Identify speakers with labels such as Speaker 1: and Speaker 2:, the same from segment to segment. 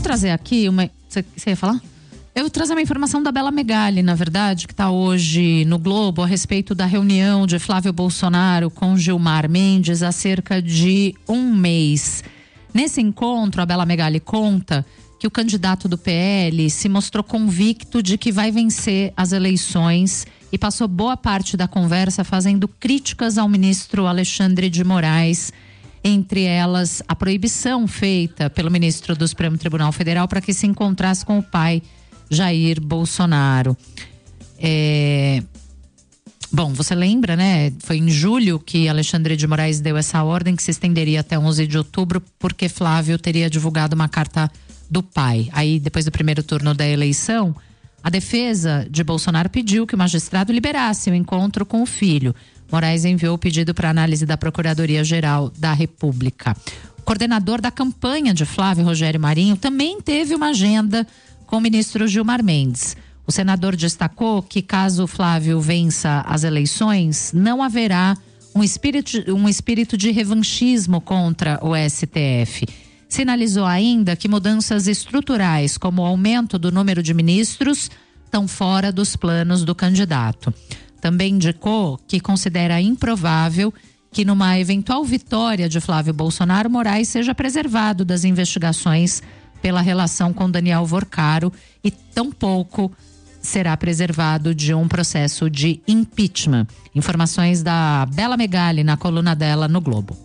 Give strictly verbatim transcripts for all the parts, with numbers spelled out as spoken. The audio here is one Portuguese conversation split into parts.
Speaker 1: trazer aqui uma... Você ia falar? Eu vou trazer uma informação da Bela Megali, na verdade, que está hoje no Globo, a respeito da reunião de Flávio Bolsonaro com Gilmar Mendes há cerca de um mês. Nesse encontro, a Bela Megali conta que o candidato do P L se mostrou convicto de que vai vencer as eleições e passou boa parte da conversa fazendo críticas ao ministro Alexandre de Moraes, entre elas a proibição feita pelo ministro do Supremo Tribunal Federal para que se encontrasse com o pai Jair Bolsonaro. É... Bom, você lembra, né? Foi em julho que Alexandre de Moraes deu essa ordem que se estenderia até onze de outubro, porque Flávio teria divulgado uma carta do pai. Aí, depois do primeiro turno da eleição, a defesa de Bolsonaro pediu que o magistrado liberasse o encontro com o filho. Moraes enviou o pedido para análise da Procuradoria-Geral da República. O coordenador da campanha de Flávio, Rogério Marinho, também teve uma agenda com o ministro Gilmar Mendes. O senador destacou que, caso Flávio vença as eleições, não haverá um espírito, um espírito de revanchismo contra o S T F. Sinalizou ainda que mudanças estruturais, como o aumento do número de ministros, estão fora dos planos do candidato. Também indicou que considera improvável que, numa eventual vitória de Flávio Bolsonaro, Moraes seja preservado das investigações pela relação com Daniel Vorcaro e tampouco será preservado de um processo de impeachment. Informações da Bela Megali na coluna dela no Globo.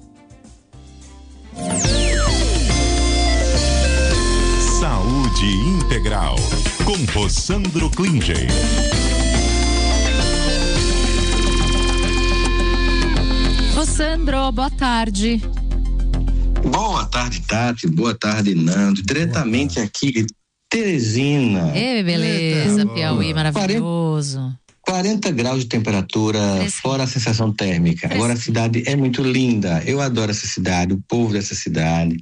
Speaker 2: Saúde Integral, com Rossandro Klinger.
Speaker 1: Rossandro, boa tarde.
Speaker 3: Boa tarde, Tati. Boa tarde, Nando. Diretamente aqui, Teresina.
Speaker 1: Ei, beleza, Eita, Piauí, maravilhoso.
Speaker 3: quarenta graus de temperatura, Fresquinho. Fora a sensação térmica. Fresquinho. Agora a cidade é muito linda. Eu adoro essa cidade, o povo dessa cidade.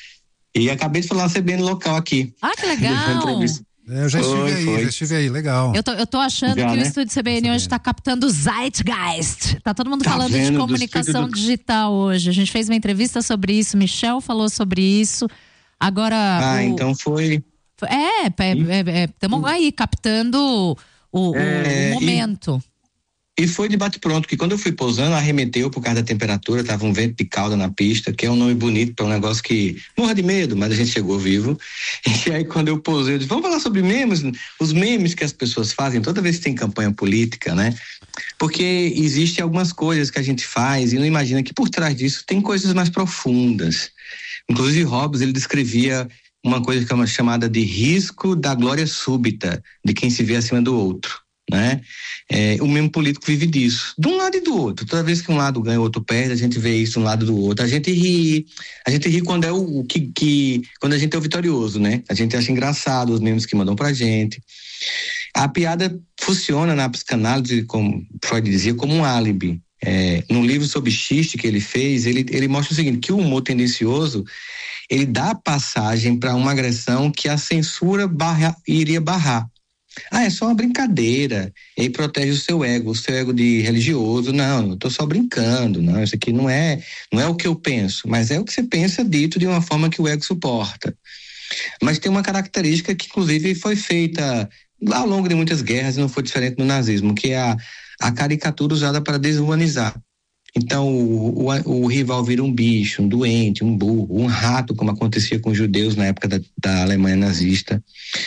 Speaker 3: E acabei de falar uma C B N local aqui.
Speaker 1: Ah, que legal!
Speaker 4: Eu já estive
Speaker 3: foi,
Speaker 4: aí,
Speaker 3: foi.
Speaker 4: já estive aí, legal.
Speaker 1: Eu tô, eu tô achando já, que né? o estúdio C B N hoje tá captando o Zeitgeist. Tá todo mundo tá falando de comunicação do... digital hoje. A gente fez uma entrevista sobre isso, Michel falou sobre isso. Agora.
Speaker 3: Ah,
Speaker 1: o...
Speaker 3: então foi.
Speaker 1: É, estamos é, é, aí captando o, é, o momento.
Speaker 3: E, e foi de bate-pronto, que quando eu fui pousando, arremeteu por causa da temperatura, tava um vento de cauda na pista, que é um nome bonito para um negócio que morra de medo, mas a gente chegou vivo. E aí quando eu pousei, eu disse, vamos falar sobre memes, os memes que as pessoas fazem toda vez que tem campanha política, né? Porque existem algumas coisas que a gente faz e não imagina que por trás disso tem coisas mais profundas. Inclusive Hobbes, ele descrevia uma coisa que é uma chamada de risco da glória súbita, de quem se vê acima do outro, né? É, o mesmo político vive disso, de um lado e do outro. Toda vez que um lado ganha, o outro perde, a gente vê isso de um lado do outro. A gente ri, a gente ri quando é o, o que, que, quando a gente é o vitorioso, né? A gente acha engraçado os memes que mandam pra gente. A piada funciona na psicanálise, como Freud dizia, como um álibi. É, no livro sobre xiste que ele fez, ele, ele mostra o seguinte, que o humor tendencioso, ele dá passagem para uma agressão que a censura barra, iria barrar. Ah, é só uma brincadeira. E aí protege o seu ego, o seu ego de religioso. Não, eu tô só brincando. Não, isso aqui não é, não é o que eu penso, mas é o que você pensa dito de uma forma que o ego suporta. Mas tem uma característica que, inclusive, foi feita ao longo de muitas guerras e não foi diferente no nazismo, que é a, a caricatura usada para desumanizar. Então, o, o, o rival vira um bicho, um doente, um burro, um rato, como acontecia com os judeus na época da, da Alemanha nazista.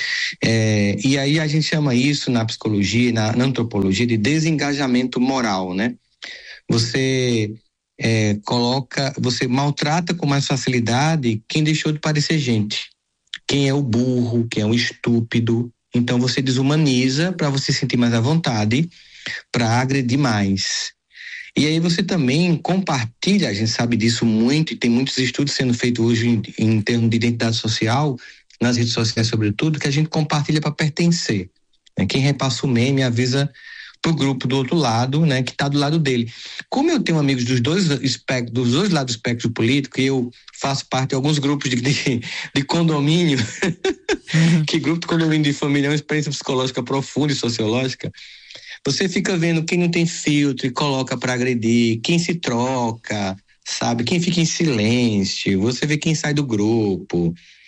Speaker 3: É, e aí a gente chama isso na psicologia, na, na antropologia, de desengajamento moral, né? Você é, coloca, você maltrata com mais facilidade quem deixou de parecer gente. Quem é o burro, quem é o estúpido. Então você desumaniza para você sentir mais à vontade, para agredir mais. E aí você também compartilha, a gente sabe disso muito, e tem muitos estudos sendo feitos hoje em, em termos de identidade social, nas redes sociais sobretudo, que a gente compartilha para pertencer. Né? Quem repassa o meme avisa pro grupo do outro lado, né, que está do lado dele. Como eu tenho amigos dos dois espectros, dos dois lados do espectro político, e eu faço parte de alguns grupos de, de, de condomínio, uhum. que grupo de condomínio de família é uma experiência psicológica profunda e sociológica, você fica vendo quem não tem filtro e coloca para agredir, quem se troca, sabe? Quem fica em silêncio, você vê quem sai do grupo.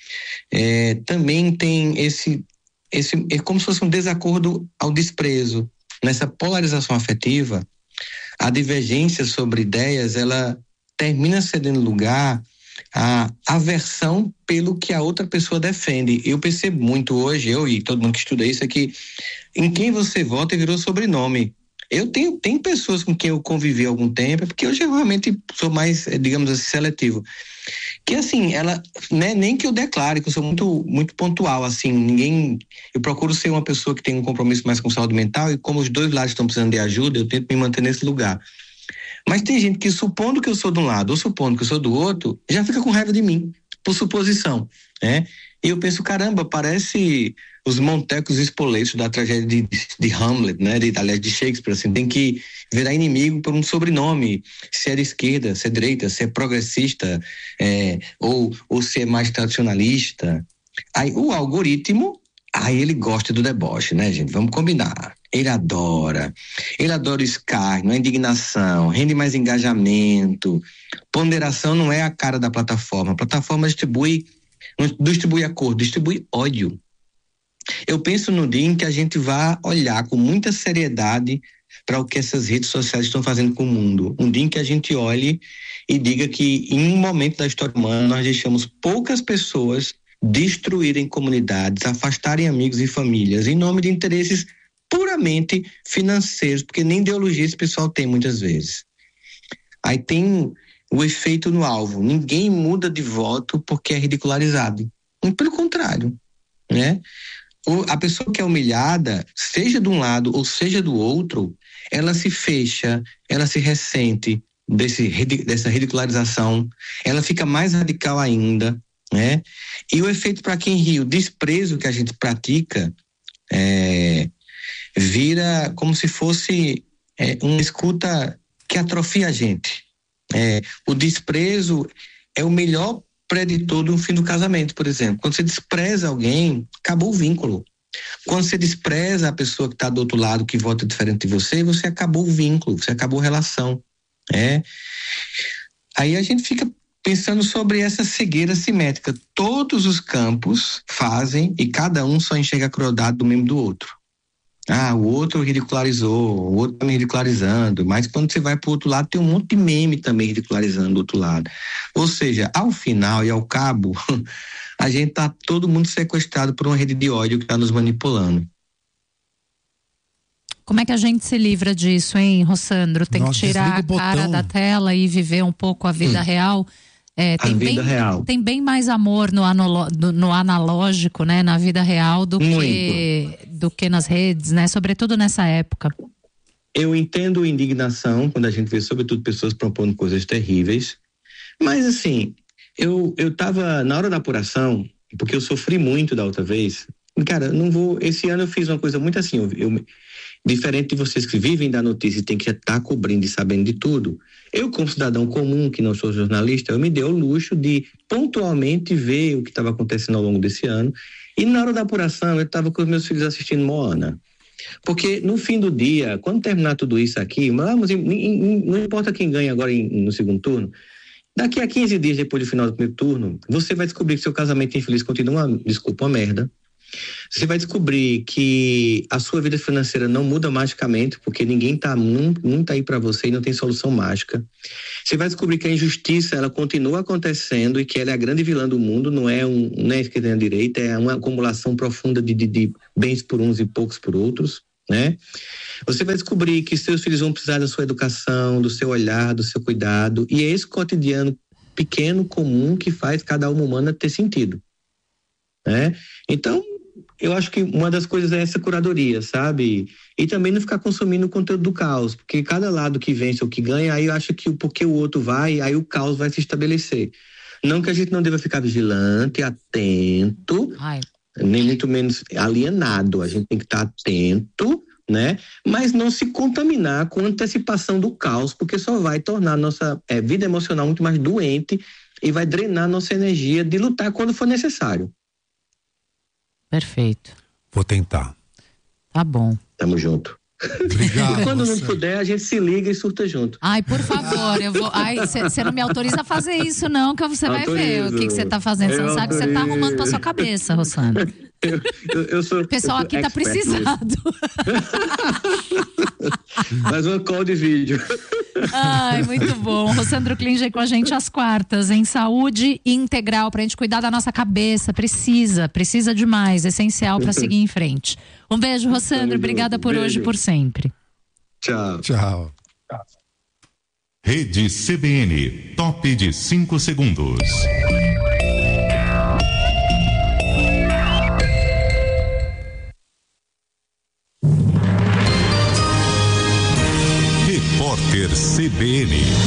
Speaker 3: é, também tem esse, esse, é como se fosse um desacordo ao desprezo. Nessa polarização afetiva, a divergência sobre ideias, ela termina cedendo lugar à aversão pelo que a outra pessoa defende. Eu percebo muito hoje, eu e todo mundo que estuda isso, é que em quem você vota virou sobrenome. Eu tenho, tem pessoas com quem eu convivi há algum tempo, porque hoje eu realmente sou mais, digamos assim, seletivo. Que assim, ela, né, nem que eu declare, que eu sou muito, muito pontual, assim, ninguém, eu procuro ser uma pessoa que tem um compromisso mais com saúde mental, e como os dois lados estão precisando de ajuda, eu tento me manter nesse lugar. Mas tem gente que, supondo que eu sou de um lado ou supondo que eu sou do outro, já fica com raiva de mim, por suposição, né? E eu penso, caramba, parece os montecos espoletos da tragédia de, de Hamlet, né? De, aliás, de Shakespeare, assim, tem que virar inimigo por um sobrenome, se é de esquerda, se é direita, se é progressista, é, ou, ou se é mais tradicionalista. Aí o algoritmo, aí ele gosta do deboche, né, gente? Vamos combinar. Ele adora, ele adora o escárnio, a indignação, rende mais engajamento. Ponderação não é a cara da plataforma. A plataforma distribui, não distribui acordo, distribui ódio. Eu penso no dia em que a gente vai olhar com muita seriedade para o que essas redes sociais estão fazendo com o mundo. Um dia em que a gente olhe e diga que em um momento da história humana nós deixamos poucas pessoas destruírem comunidades, afastarem amigos e famílias em nome de interesses puramente financeiros, porque nem ideologia esse pessoal tem muitas vezes. Aí tem o efeito no alvo. Ninguém muda de voto porque é ridicularizado. Pelo contrário, né? A pessoa que é humilhada, seja de um lado ou seja do outro, ela se fecha, ela se ressente desse, dessa ridicularização, ela fica mais radical ainda, né? E o efeito para quem ri, o desprezo que a gente pratica, é, vira como se fosse é, uma escuta que atrofia a gente. É, o desprezo é o melhor preditor do fim do casamento, por exemplo. Quando você despreza alguém, acabou o vínculo. Quando você despreza a pessoa que está do outro lado, que vota diferente de você, você acabou o vínculo, você acabou a relação. É. Aí a gente fica pensando sobre essa cegueira simétrica. Todos os campos fazem e cada um só enxerga a crueldade do mesmo do outro. Ah, o outro ridicularizou, o outro tá me ridicularizando, mas quando você vai pro outro lado tem um monte de meme também ridicularizando do outro lado. Ou seja, ao final e ao cabo, a gente tá todo mundo sequestrado por uma rede de ódio que tá nos manipulando.
Speaker 1: Como é que a gente se livra disso, hein, Rossandro? Tem
Speaker 4: Nossa,
Speaker 1: que tirar a cara da tela e viver um pouco a vida hum. real? É, tem,
Speaker 3: a vida
Speaker 1: bem,
Speaker 3: real.
Speaker 1: tem bem mais amor no, anolo, no analógico, né, na vida real do que, do que nas redes, né, sobretudo nessa época.
Speaker 3: Eu entendo indignação quando a gente vê, sobretudo, pessoas propondo coisas terríveis, mas assim, eu, eu tava na hora da apuração, porque eu sofri muito da outra vez, cara, não vou, esse ano eu fiz uma coisa muito assim, eu, eu diferente de vocês que vivem da notícia e tem que estar cobrindo e sabendo de tudo, eu, como cidadão comum, que não sou jornalista, eu me dei o luxo de pontualmente ver o que estava acontecendo ao longo desse ano. E na hora da apuração, eu estava com os meus filhos assistindo Moana. Porque no fim do dia, quando terminar tudo isso aqui, vamos, não importa quem ganha agora no segundo turno, daqui a quinze dias depois do final do primeiro turno, você vai descobrir que seu casamento infeliz continua, desculpa, uma merda. Você vai descobrir que a sua vida financeira não muda magicamente, porque ninguém tá, não, não tá aí para você e não tem solução mágica. Você vai descobrir que a injustiça, ela continua acontecendo e que ela é a grande vilã do mundo, não é um, não é esquerda nem direita, é uma acumulação profunda de, de, de bens por uns e poucos por outros, né? Você vai descobrir que seus filhos vão precisar da sua educação, do seu olhar, do seu cuidado, e é esse cotidiano pequeno, comum, que faz cada alma humana ter sentido, né? Então, eu acho que uma das coisas é essa curadoria, sabe? E também não ficar consumindo o conteúdo do caos, porque cada lado que vence ou que ganha, aí eu acho que o porque o outro vai, aí o caos vai se estabelecer. Não que a gente não deva ficar vigilante, atento, Ai. nem muito menos alienado, a gente tem que estar atento, né? Mas não se contaminar com antecipação do caos, porque só vai tornar a nossa é, vida emocional muito mais doente e vai drenar nossa energia de lutar quando for necessário.
Speaker 1: Perfeito.
Speaker 4: Vou tentar.
Speaker 1: Tá bom.
Speaker 3: Tamo junto.
Speaker 4: Obrigado.
Speaker 5: Quando
Speaker 4: você.
Speaker 5: não puder, a gente se liga e surta junto.
Speaker 1: Ai, por favor, eu vou. Ai, você não me autoriza a fazer isso, não, que você vai ver o que você tá fazendo. Você não sabe o que você tá arrumando pra sua cabeça, Rossandro.
Speaker 5: Eu, eu, eu sou,
Speaker 1: o pessoal
Speaker 5: eu sou
Speaker 1: aqui tá precisado.
Speaker 5: Mais uma call de vídeo.
Speaker 1: Ai, muito bom. Rossandro Klinger com a gente às quartas, em Saúde Integral, pra gente cuidar da nossa cabeça. Precisa, precisa demais, essencial pra seguir em frente. Um beijo, Rossandro. Obrigada por
Speaker 5: beijo.
Speaker 1: hoje e por sempre.
Speaker 5: Tchau.
Speaker 4: Tchau.
Speaker 2: Rede C B N, top de cinco segundos. Repórter C B N.